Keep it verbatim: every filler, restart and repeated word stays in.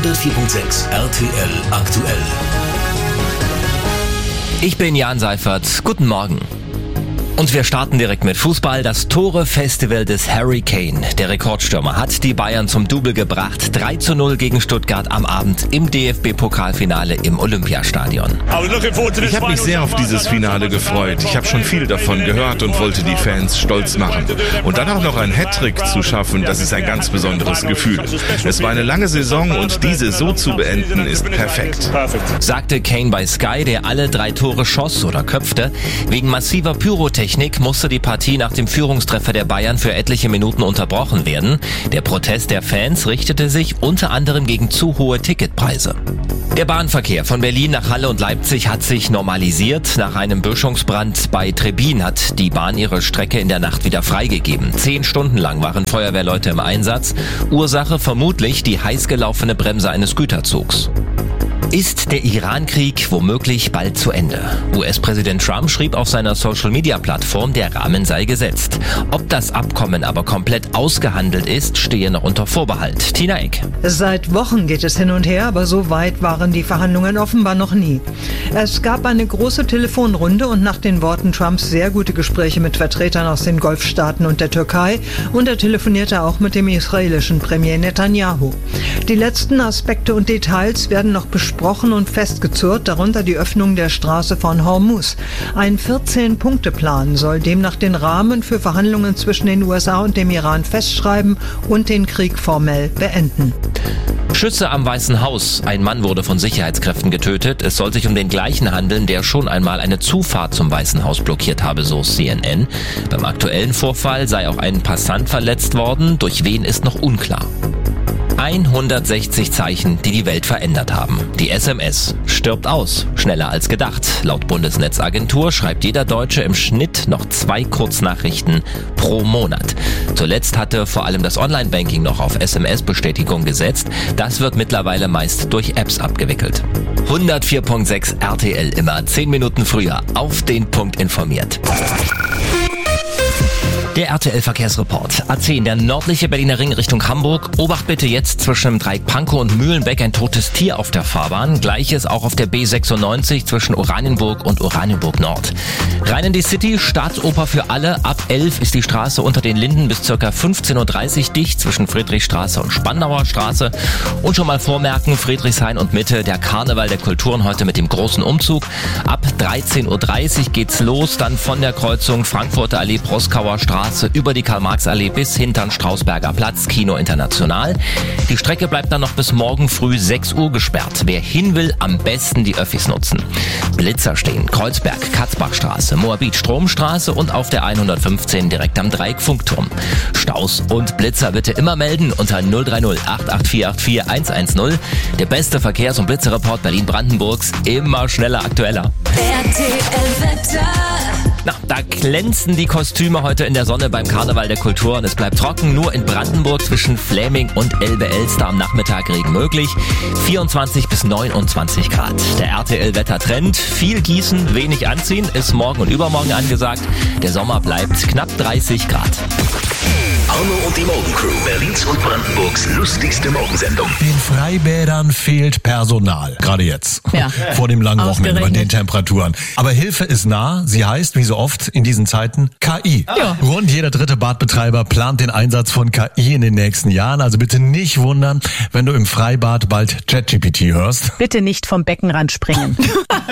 hundertvier Komma sechs R T L aktuell. Ich bin Jan Seifert. Guten Morgen. Und wir starten direkt mit Fußball. Das Tore-Festival des Harry Kane. Der Rekordstürmer hat die Bayern zum Double gebracht. drei zu null gegen Stuttgart am Abend im D F B-Pokalfinale im Olympiastadion. Ich habe mich sehr auf dieses Finale gefreut. Ich habe schon viel davon gehört und wollte die Fans stolz machen. Und dann auch noch einen Hattrick zu schaffen, das ist ein ganz besonderes Gefühl. Es war eine lange Saison und diese so zu beenden ist perfekt. Sagte Kane bei Sky, der alle drei Tore schoss oder köpfte. Wegen massiver Pyrotechnik musste die Partie nach dem Führungstreffer der Bayern für etliche Minuten unterbrochen werden. Der Protest der Fans richtete sich unter anderem gegen zu hohe Ticketpreise. Der Bahnverkehr von Berlin nach Halle und Leipzig hat sich normalisiert. Nach einem Böschungsbrand bei Trebin hat die Bahn ihre Strecke in der Nacht wieder freigegeben. Zehn Stunden lang waren Feuerwehrleute im Einsatz. Ursache vermutlich die heiß gelaufene Bremse eines Güterzugs. Ist der Iran-Krieg womöglich bald zu Ende? U S-Präsident Trump schrieb auf seiner Social-Media-Plattform, der Rahmen sei gesetzt. Ob das Abkommen aber komplett ausgehandelt ist, stehe noch unter Vorbehalt. Tina Eck. Seit Wochen geht es hin und her, aber so weit waren die Verhandlungen offenbar noch nie. Es gab eine große Telefonrunde und nach den Worten Trumps sehr gute Gespräche mit Vertretern aus den Golfstaaten und der Türkei, und er telefonierte auch mit dem israelischen Premier Netanyahu. Die letzten Aspekte und Details werden noch besprochen und festgezurrt, darunter die Öffnung der Straße von Hormuz. Ein vierzehn-Punkte-Plan soll demnach den Rahmen für Verhandlungen zwischen den U S A und dem Iran festschreiben und den Krieg formell beenden. Schüsse am Weißen Haus. Ein Mann wurde von Sicherheitskräften getötet. Es soll sich um den gleichen handeln, der schon einmal eine Zufahrt zum Weißen Haus blockiert habe, so C N N. Beim aktuellen Vorfall sei auch ein Passant verletzt worden. Durch wen ist noch unklar. hundertsechzig Zeichen, die die Welt verändert haben. Die S M S stirbt aus, schneller als gedacht. Laut Bundesnetzagentur schreibt jeder Deutsche im Schnitt noch zwei Kurznachrichten pro Monat. Zuletzt hatte vor allem das Online-Banking noch auf S M S-Bestätigung gesetzt. Das wird mittlerweile meist durch Apps abgewickelt. hundertvier Komma sechs R T L, immer zehn Minuten früher auf den Punkt informiert. Der R T L-Verkehrsreport. A zehn, der nördliche Berliner Ring Richtung Hamburg. Obacht bitte jetzt zwischen dem Dreieck Pankow und Mühlenbeck ein totes Tier auf der Fahrbahn. Gleiches auch auf der B sechsundneunzig zwischen Oranienburg und Oranienburg Nord. Rein in die City, Staatsoper für alle. Ab elf ist die Straße unter den Linden bis ca. fünfzehn Uhr dreißig dicht zwischen Friedrichstraße und Spandauer Straße. Und schon mal vormerken, Friedrichshain und Mitte, der Karneval der Kulturen heute mit dem großen Umzug. Ab dreizehn Uhr dreißig geht's los, dann von der Kreuzung Frankfurter Allee, Proskauer Straße über die Karl-Marx-Allee bis hintern Strausberger Platz, Kino International. Die Strecke bleibt dann noch bis morgen früh sechs Uhr gesperrt. Wer hin will, am besten die Öffis nutzen. Blitzer stehen, Kreuzberg, Katzbachstraße, Moabit, Stromstraße und auf der hundertfünfzehn direkt am Dreieck Funkturm. Staus und Blitzer bitte immer melden unter null drei null acht acht vier acht vier eins eins null. Der beste Verkehrs- und Blitzerreport Berlin-Brandenburgs, immer schneller, aktueller. R T L-Wetter. Na, da glänzen die Kostüme heute in der Sonne beim Karneval der Kulturen. Es bleibt trocken, nur in Brandenburg zwischen Fläming und Elbe-Elster am Nachmittag Regen möglich. vierundzwanzig bis neunundzwanzig Grad. Der R T L-Wettertrend, viel gießen, wenig anziehen, ist morgen und übermorgen angesagt. Der Sommer bleibt knapp dreißig Grad. Arno und die Morgencrew, Berlins und Brandenburgs lustigste Morgensendung. Den Freibädern fehlt Personal. Gerade jetzt. Ja. Vor dem langen Wochenende bei Ausgerechnet. den Temperaturen. Aber Hilfe ist nah. Sie heißt, wie so oft in diesen Zeiten, K I. Ja. Rund jeder dritte Badbetreiber plant den Einsatz von K I in den nächsten Jahren. Also bitte nicht wundern, wenn du im Freibad bald ChatGPT hörst. Bitte nicht vom Beckenrand springen.